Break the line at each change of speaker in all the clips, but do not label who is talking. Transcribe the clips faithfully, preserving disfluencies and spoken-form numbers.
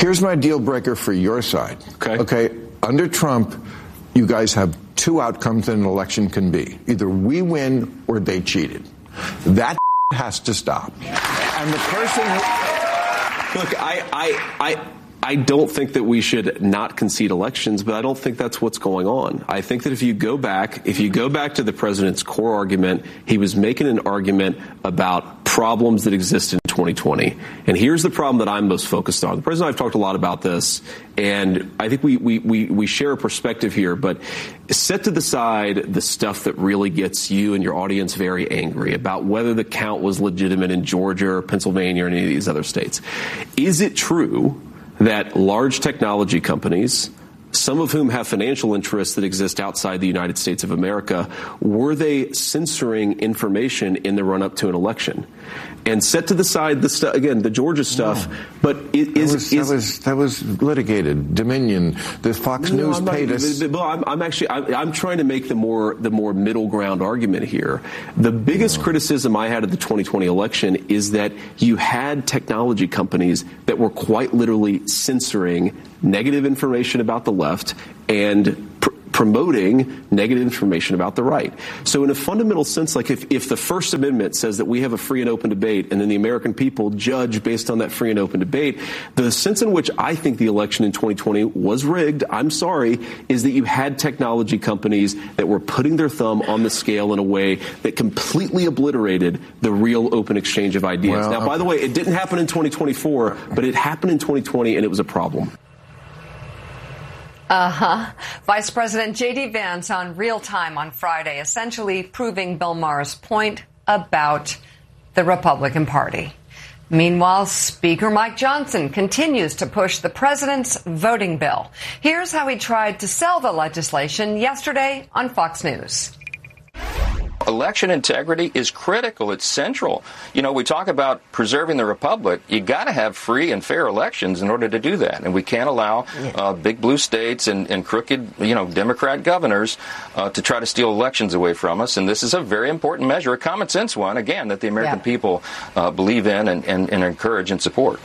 Here's my deal breaker for your side.
Okay.
Okay. Under Trump, you guys have two outcomes that an election can be. Either we win or they cheated. That has to stop. And the person who...
Look, I, I, I, I don't think that we should not concede elections, but I don't think that's what's going on. I think that if you go back, if you go back to the president's core argument, he was making an argument about problems that exist in twenty twenty. And here's the problem that I'm most focused on. The president and I have talked a lot about this, and I think we, we, we, we share a perspective here, but set to the side the stuff that really gets you and your audience very angry about whether the count was legitimate in Georgia or Pennsylvania or any of these other states. Is it true that large technology companies, some of whom have financial interests that exist outside the United States of America, were they censoring information in the run-up to an election? And set to the side the stu- again the Georgia stuff, no. but it, is,
that, was,
is
that was that was litigated. Dominion, the Fox no, News
I'm
paid
not,
us.
Well, I'm, I'm actually I'm, I'm trying to make the more the more middle ground argument here. The biggest no. criticism I had of the twenty twenty election is that you had technology companies that were quite literally censoring negative information about the left and pr- promoting negative information about the right. So in a fundamental sense, like if, if the First Amendment says that we have a free and open debate and then the American people judge based on that free and open debate, the sense in which I think the election in twenty twenty was rigged, I'm sorry, is that you had technology companies that were putting their thumb on the scale in a way that completely obliterated the real open exchange of ideas.
Well,
now, by the way, it didn't happen in twenty twenty-four, but it happened in twenty twenty and it was a problem.
Uh-huh. Vice President J D. Vance on Real Time on Friday, essentially proving Bill Maher's point about the Republican Party. Meanwhile, Speaker Mike Johnson continues to push the president's voting bill. Here's how he tried to sell the legislation yesterday on Fox News.
Election integrity is critical. It's central. You know, we talk about preserving the republic. You got to have free and fair elections in order to do that. And we can't allow uh, big blue states and, and crooked, you know, Democrat governors uh, to try to steal elections away from us. And this is a very important measure, a common sense one, again, that the American yeah. people uh, believe in and, and, and encourage and support.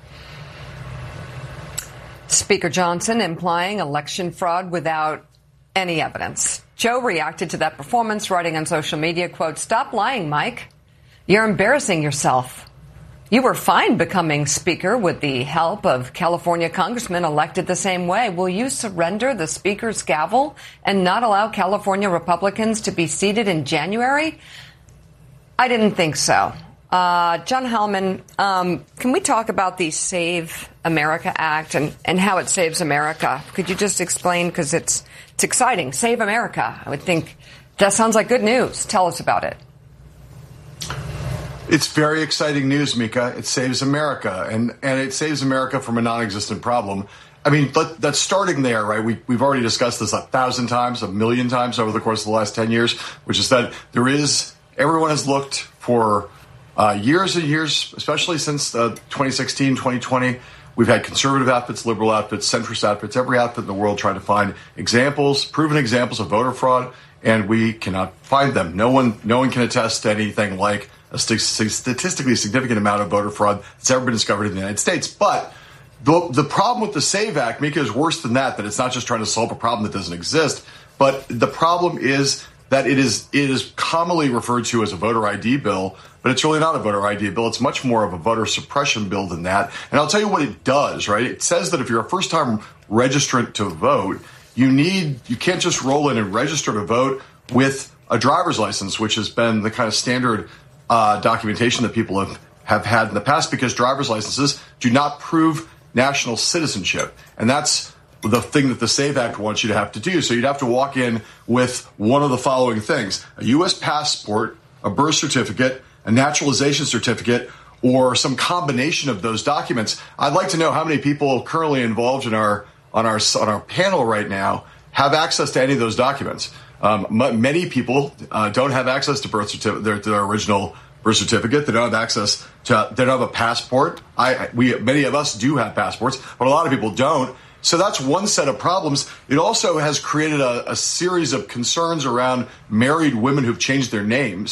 Speaker Johnson implying election fraud without any evidence. Joe reacted to that performance, writing on social media, quote, "Stop lying, Mike. You're embarrassing yourself. You were fine becoming Speaker with the help of California congressmen elected the same way. Will you surrender the Speaker's gavel and not allow California Republicans to be seated in January?" I didn't think so. Uh, John Hellman, um, can we talk about the Save America Act and, and how it saves America? Could you just explain, because it's it's exciting. Save America. I would think that sounds like good news. Tell us about it.
It's very exciting news, Mika. It saves America, and, and it saves America from a non-existent problem. I mean, let, that's starting there, right? We, we've already discussed this a thousand times, a million times over the course of the last ten years, which is that there is, everyone has looked for uh, years and years, especially since uh, twenty sixteen, twenty twenty, we've had conservative outfits, liberal outfits, centrist outfits, every outfit in the world trying to find examples, proven examples of voter fraud, and we cannot find them. No one, no one can attest to anything like a st- statistically significant amount of voter fraud that's ever been discovered in the United States. But the, the problem with the SAVE Act, Mika, is worse than that, that it's not just trying to solve a problem that doesn't exist, but the problem is that it is it is commonly referred to as a voter I D bill, but it's really not a voter I D bill. It's much more of a voter suppression bill than that. And I'll tell you what it does, right? It says that if you're a first-time registrant to vote, you need you can't just roll in and register to vote with a driver's license, which has been the kind of standard uh, documentation that people have, have had in the past, because driver's licenses do not prove national citizenship. And that's the thing that the SAVE Act wants you to have to do. So you'd have to walk in with one of the following things: a U S passport, a birth certificate, a naturalization certificate, or some combination of those documents. I'd like to know how many people currently involved in our on our on our panel right now have access to any of those documents. Um, m- many people uh, don't have access to birth certificate, their, their original birth certificate. They don't have access to. They don't have a passport. I we many of us do have passports, but a lot of people don't. So that's one set of problems. It also has created a, a series of concerns around married women who've changed their names.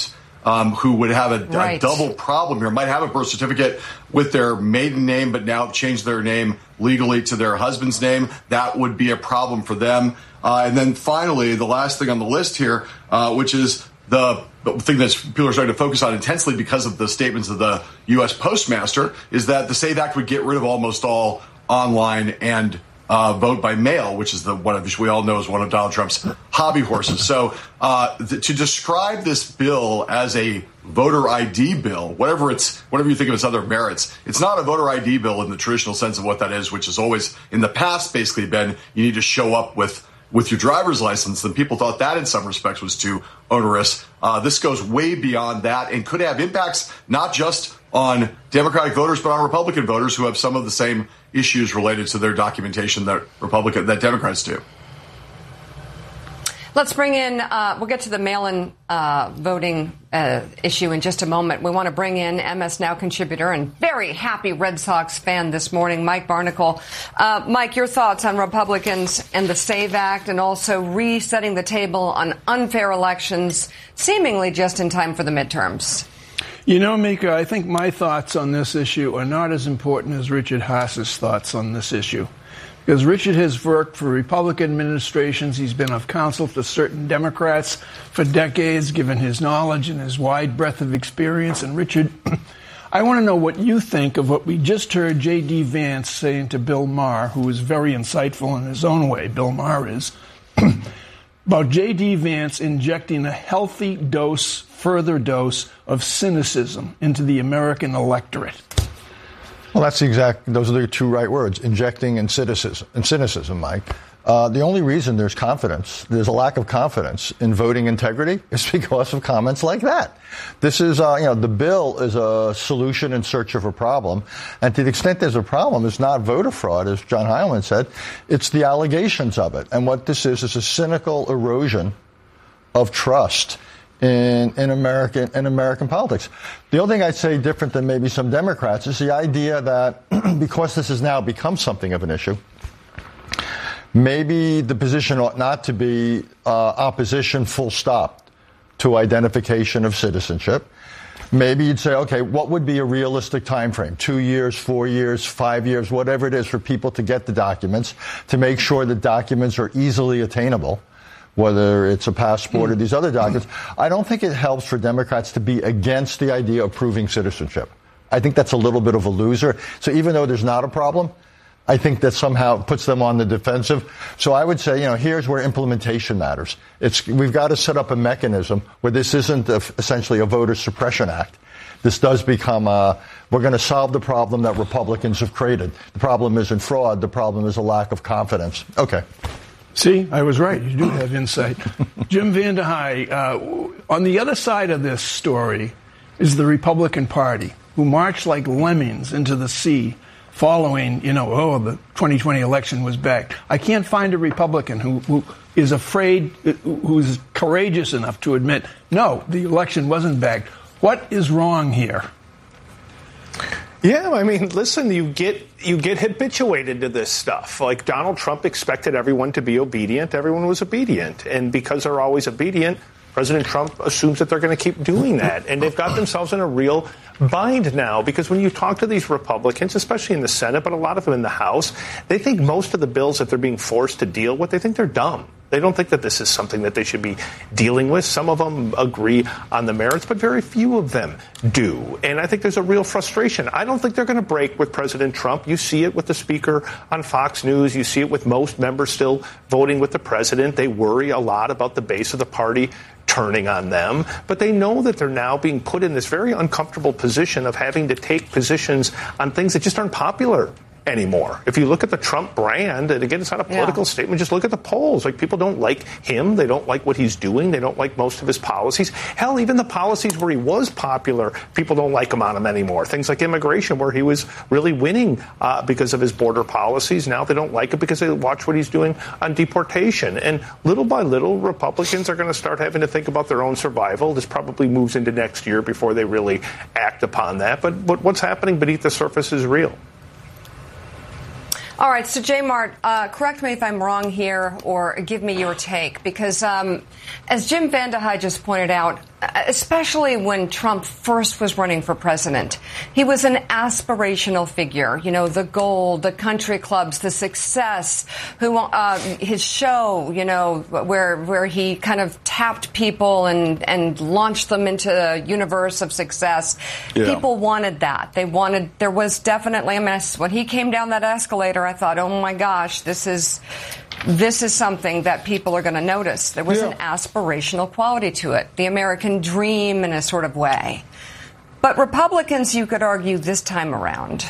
um, who would have a,
right.
a double problem here, might have a birth certificate with their maiden name, but now changed their name legally to their husband's name. That would be a problem for them. Uh, and then finally, the last thing on the list here, uh, which is the thing that people are starting to focus on intensely because of the statements of the U S Postmaster, is that the SAVE Act would get rid of almost all online and uh, vote by mail, which is the one of which we all know is one of Donald Trump's hobby horses. So uh, th- to describe this bill as a voter I D bill, whatever it's, whatever you think of its other merits, it's not a voter I D bill in the traditional sense of what that is, which has always in the past basically been you need to show up with with your driver's license. And people thought that in some respects was too onerous. Uh, this goes way beyond that and could have impacts not just on Democratic voters, but on Republican voters who have some of the same issues related to their documentation that Republican that Democrats do.
Let's bring in, uh, we'll get to the mail-in uh, voting uh, issue in just a moment. We want to bring in M S Now contributor and very happy Red Sox fan this morning, Mike Barnicle. Uh, Mike, your thoughts on Republicans and the SAVE Act and also resetting the table on unfair elections, seemingly just in time for the midterms?
You know, Mika, I think my thoughts on this issue are not as important as Richard Haass's thoughts on this issue. Because Richard has worked for Republican administrations. He's been of counsel to certain Democrats for decades, given his knowledge and his wide breadth of experience. And Richard, I want to know what you think of what we just heard J D. Vance saying to Bill Maher, who is very insightful in his own way, Bill Maher is, about J D. Vance injecting a healthy dose, further dose of cynicism into the American electorate.
Well, that's the exact, those are the two right words, injecting and cynicism, and cynicism, Mike. Uh, the only reason there's confidence, there's a lack of confidence in voting integrity is because of comments like that. This is, uh, you know, the bill is a solution in search of a problem. And to the extent there's a problem, it's not voter fraud, as John Heilemann said. It's the allegations of it. And what this is is a cynical erosion of trust in, in American in American politics. The only thing I'd say different than maybe some Democrats is the idea that because this has now become something of an issue, maybe the position ought not to be uh, opposition full stop to identification of citizenship. Maybe you'd say, okay, what would be a realistic time frame? Two years, four years, five years, whatever it is for people to get the documents, to make sure the documents are easily attainable, whether it's a passport or these other documents. I don't think it helps for Democrats to be against the idea of proving citizenship. I think that's a little bit of a loser. So even though there's not a problem, I think that somehow puts them on the defensive. So I would say, you know, here's where implementation matters. It's, we've got to set up a mechanism where this isn't a, essentially a voter suppression act. This does become a, we're going to solve the problem that Republicans have created. The problem isn't fraud. The problem is a lack of confidence. Okay.
See, I was right. You do have insight. Jim Vandehei, uh, on the other side of this story is the Republican Party, who marched like lemmings into the sea following, you know, oh, the twenty twenty election was backed. I can't find a Republican who, who is afraid, who's courageous enough to admit, no, the election wasn't backed. What is wrong here?
Yeah, I mean, listen, you get you get habituated to this stuff. Like Donald Trump expected everyone to be obedient. Everyone was obedient. And because they're always obedient, President Trump assumes that they're going to keep doing that. And they've got themselves in a real bind now, because when you talk to these Republicans, especially in the Senate, but a lot of them in the House, they think most of the bills that they're being forced to deal with, they think they're dumb. They don't think that this is something that they should be dealing with. Some of them agree on the merits, but very few of them do. And I think there's a real frustration. I don't think they're going to break with President Trump. You see it with the speaker on Fox News. You see it with most members still voting with the president. They worry a lot about the base of the party turning on them, but they know that they're now being put in this very uncomfortable position of having to take positions on things that just aren't popular anymore. If you look at the Trump brand, and again, it's not a political yeah. statement, just look at the polls. Like, people don't like him. They don't like what he's doing. They don't like most of his policies. Hell, even the policies where he was popular, people don't like him on him anymore. Things like immigration, where he was really winning uh, because of his border policies. Now they don't like it because they watch what he's doing on deportation. And little by little, Republicans are going to start having to think about their own survival. This probably moves into next year before they really act upon that. But, but what's happening beneath the surface is real.
All right, so J Mart, uh, correct me if I'm wrong here, or give me your take, because um, as Jim Vandehei just pointed out, especially when Trump first was running for president. He was an aspirational figure, you know, the gold, the country clubs, the success, who uh, his show, you know, where where he kind of tapped people and, and launched them into the universe of success. Yeah. People wanted that. They wanted, there was definitely a mess. When he came down that escalator, I thought, oh, my gosh, this is... This is something that people are going to notice. There was yeah. an aspirational quality to it, the American dream in a sort of way. But Republicans, you could argue this time around,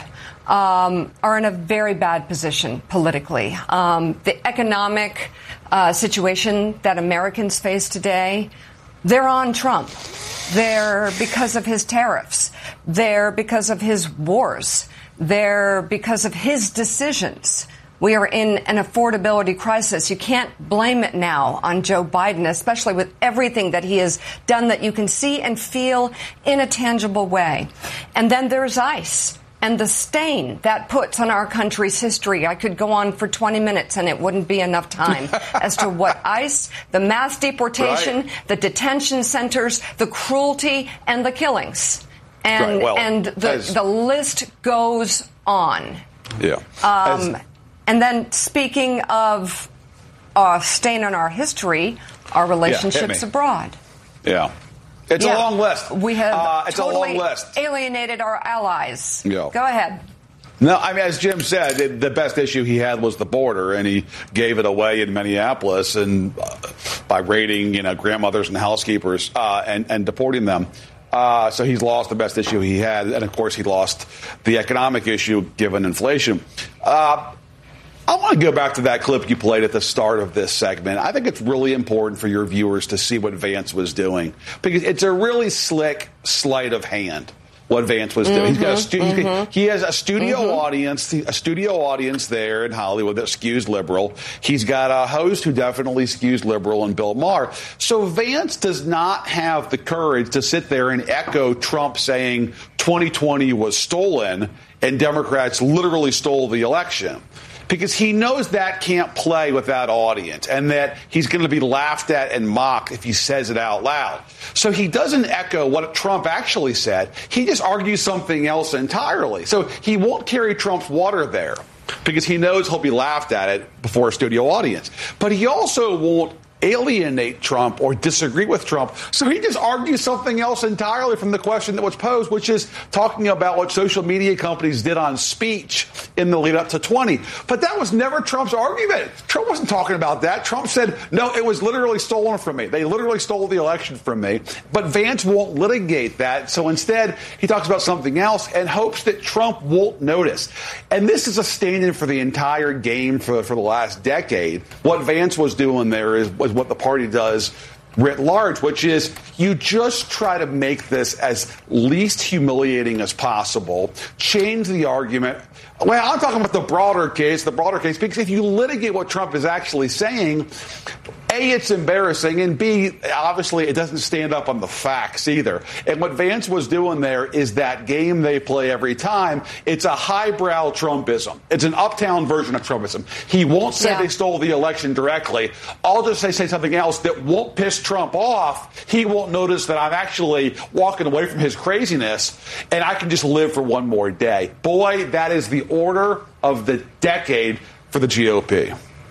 um, are in a very bad position politically. Um, the economic uh, situation that Americans face today, they're on Trump. They're because of his tariffs. They're because of his wars. They're because of his decisions. We are in an affordability crisis. You can't blame it now on Joe Biden, especially with everything that he has done that you can see and feel in a tangible way. And then there's ICE and the stain that puts on our country's history. I could go on for twenty minutes and it wouldn't be enough time as to what ICE, the mass deportation, right. the detention centers, the cruelty and the killings. And,
right. well,
and the,
as,
the list goes on.
Yeah.
Um,
as,
And then speaking of uh, stain on our history, our relationships
yeah,
abroad.
Yeah. It's
yeah.
a long list.
We have
uh, it's
totally
a long list.
alienated our allies.
Yeah.
Go ahead.
No, I mean, as Jim said, it, the best issue he had was the border, and he gave it away in Minneapolis and uh, by raiding, you know, grandmothers and housekeepers uh, and, and deporting them. Uh, so he's lost the best issue he had. And, of course, he lost the economic issue given inflation. Uh I want to go back to that clip you played at the start of this segment. I think it's really important for your viewers to see what Vance was doing, because it's a really slick sleight of hand what Vance was doing. Mm-hmm, He's got a stu- mm-hmm. He has a studio mm-hmm. audience, a studio audience there in Hollywood that skews liberal. He's got a host who definitely skews liberal in Bill Maher. So Vance does not have the courage to sit there and echo Trump saying twenty twenty was stolen and Democrats literally stole the election, because he knows that can't play with that audience and that he's going to be laughed at and mocked if he says it out loud. So he doesn't echo what Trump actually said. He just argues something else entirely. So he won't carry Trump's water there because he knows he'll be laughed at it before a studio audience. But he also won't alienate Trump or disagree with Trump. So he just argues something else entirely from the question that was posed, which is talking about what social media companies did on speech in the lead up to twenty. But that was never Trump's argument. Trump wasn't talking about that. Trump said, no, it was literally stolen from me. They literally stole the election from me. But Vance won't litigate that. So instead, he talks about something else and hopes that Trump won't notice. And this is a stand-in for the entire game for, for the last decade. What Vance was doing there is was what the party does writ large, which is you just try to make this as least humiliating as possible, change the argument. Well, I'm talking about the broader case, the broader case, because if you litigate what Trump is actually saying, A, it's embarrassing, and B, obviously it doesn't stand up on the facts either. And what Vance was doing there is that game they play every time. It's a highbrow Trumpism. It's an uptown version of Trumpism. He won't say yeah. they stole the election directly. I'll just say, say something else that won't piss Trump off. He won't notice that I'm actually walking away from his craziness, and I can just live for one more day. Boy, that is the order of the decade for the G O P.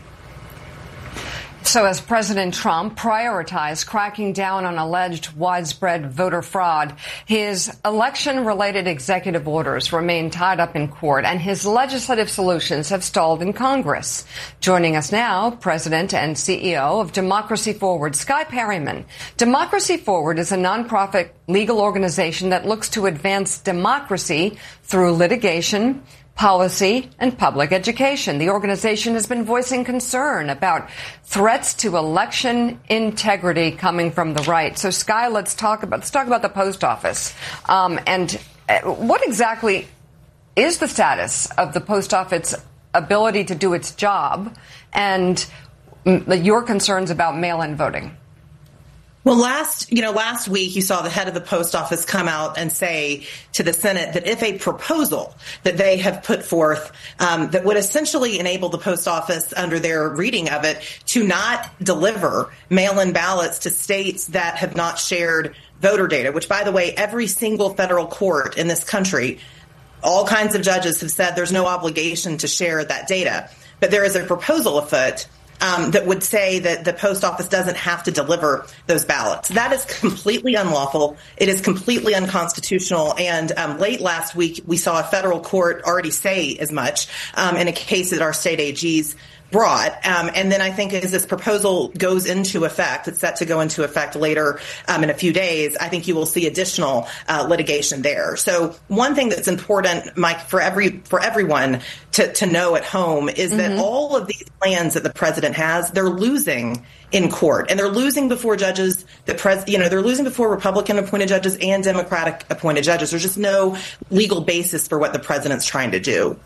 So as President Trump prioritized cracking down on alleged widespread voter fraud, his election-related executive orders remain tied up in court, and his legislative solutions have stalled in Congress. Joining us now, President and C E O of Democracy Forward, Skye Perryman. Democracy Forward is a nonprofit legal organization that looks to advance democracy through litigation, policy, and public education. The organization has been voicing concern about threats to election integrity coming from the right. So, Skye, let's talk about let's talk about the post office. Um, and what exactly is the status of the post office ability to do its job, and your concerns about mail-in voting?
Well, last, you know, last week you saw the head of the post office come out and say to the Senate that if a proposal that they have put forth um, that would essentially enable the post office, under their reading of it, to not deliver mail-in ballots to states that have not shared voter data, which, by the way, every single federal court in this country, all kinds of judges have said there's no obligation to share that data. But there is a proposal afoot um, that would say that the post office doesn't have to deliver those ballots. That is completely unlawful. It is completely unconstitutional. And um, late last week, we saw a federal court already say as much um, in a case that our state A Gs brought. Um, and then I think as this proposal goes into effect, it's set to go into effect later um, in a few days, I think you will see additional uh, litigation there. So one thing that's important, Mike, for every for everyone to, to know at home is mm-hmm. that all of these plans that the president has, they're losing in court. And they're losing before judges, the pres, you know, they're losing before Republican appointed judges and Democratic appointed judges. There's just no legal basis for what the president's trying to do.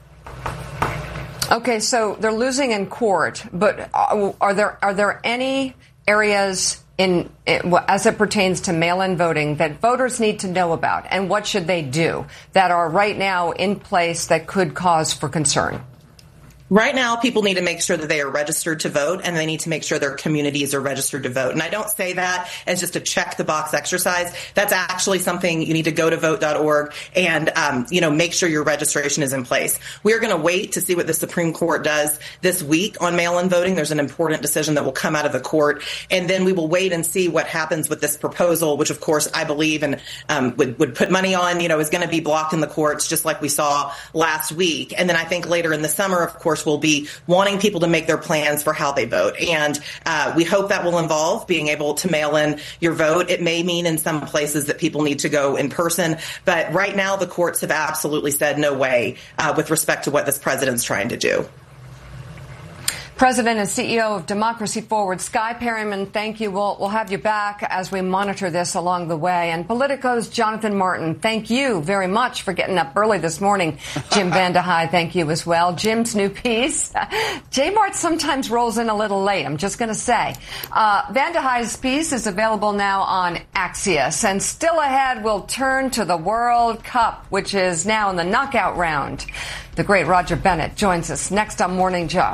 Okay, so they're losing in court, but are there are there any areas in as it pertains to mail-in voting that voters need to know about, and what should they do that are right now in place that could cause for concern?
Right now, people need to make sure that they are registered to vote, and they need to make sure their communities are registered to vote. And I don't say that as just a check-the-box exercise. That's actually something you need to go to vote dot org and, um, you know, make sure your registration is in place. We are going to wait to see what the Supreme Court does this week on mail-in voting. There's an important decision that will come out of the court, and then we will wait and see what happens with this proposal, which, of course, I believe and um, would, would put money on, you know, is going to be blocked in the courts, just like we saw last week. And then I think later in the summer, of course, will be wanting people to make their plans for how they vote. And uh, we hope that will involve being able to mail in your vote. It may mean in some places that people need to go in person. But right now, the courts have absolutely said no way uh, with respect to what this president's trying to do.
President and C E O of Democracy Forward, Skye Perryman, thank you. We'll, we'll have you back as we monitor this along the way. And Politico's Jonathan Martin, thank you very much for getting up early this morning. Jim VandeHei, thank you as well. Jim's new piece. J-Mart sometimes rolls in a little late, I'm just going to say. Uh, VandeHei's piece is available now on Axios. And still ahead, we'll turn to the World Cup, which is now in the knockout round. The great Roger Bennett joins us next on Morning Joe.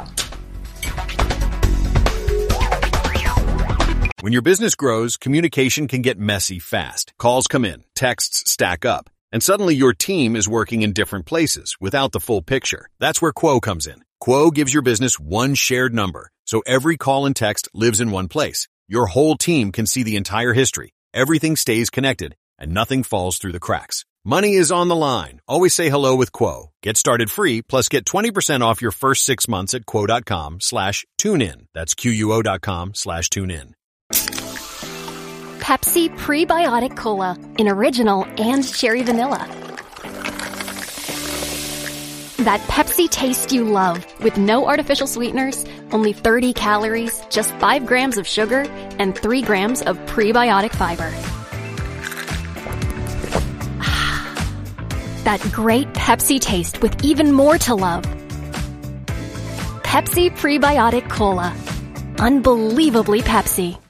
When your business grows, communication can get messy fast. Calls come in, texts stack up, and suddenly your team is working in different places without the full picture. That's where Quo comes in. Quo gives your business one shared number, so every call and text lives in one place. Your whole team can see the entire history. Everything stays connected, and nothing falls through the cracks. Money is on the line. Always say hello with Quo. Get started free, plus get twenty percent off your first six months at quo.com slash tune in. That's Q-U-O dot com slash tune in.
Pepsi Prebiotic Cola in original and cherry vanilla. That Pepsi taste you love with no artificial sweeteners, only thirty calories, just five grams of sugar, and three grams of prebiotic fiber. That great Pepsi taste with even more to love. Pepsi Prebiotic Cola. Unbelievably Pepsi.